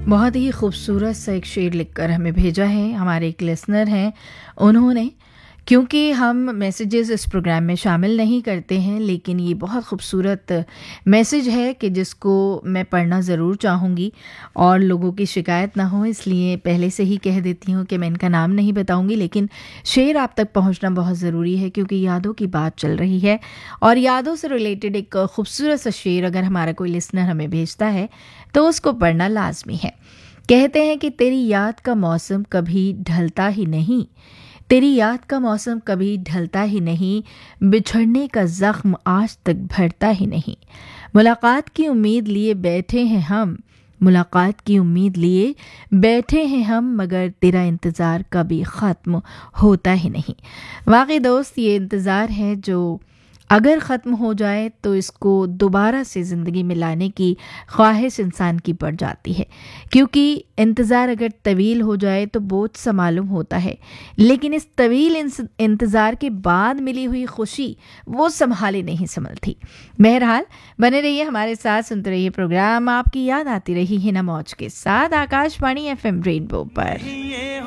बहुत ही खूबसूरत सा एक शेर लिखकर हमें भेजा है। हमारे एक लिसनर हैं, उन्होंने, क्योंकि हम मैसेजेस इस प्रोग्राम में शामिल नहीं करते हैं, लेकिन ये बहुत खूबसूरत मैसेज है कि जिसको मैं पढ़ना ज़रूर चाहूँगी और लोगों की शिकायत ना हो, इसलिए पहले से ही कह देती हूँ कि मैं इनका नाम नहीं बताऊँगी, लेकिन शेर आप तक पहुँचना बहुत ज़रूरी है क्योंकि यादों की बात चल रही है और यादों से रिलेटेड एक खूबसूरत सा शेर अगर हमारा कोई लिसनर हमें भेजता है तो उसको पढ़ना लाजमी है। कहते हैं कि तेरी याद का मौसम कभी ढलता ही नहीं, तेरी याद का मौसम कभी ढलता ही नहीं, बिछड़ने का जख्म आज तक भरता ही नहीं। मुलाकात की उम्मीद लिए बैठे हैं हम, मुलाकात की उम्मीद लिए बैठे हैं हम, मगर तेरा इंतज़ार कभी ख़त्म होता ही नहीं। वाकई दोस्त, ये इंतज़ार है जो अगर ख़त्म हो जाए तो इसको दोबारा से ज़िंदगी में लाने की ख्वाहिश इंसान की बढ़ जाती है, क्योंकि इंतज़ार अगर तवील हो जाए तो बोझ सा मालूम होता है, लेकिन इस तवील इंतज़ार के बाद मिली हुई खुशी वो संभाली नहीं संभलती। बहरहाल बने रहिए हमारे साथ, सुनते रहिए प्रोग्राम आपकी याद आती रही है ना मौज के साथ, आकाशवाणी FM रेनबो पर।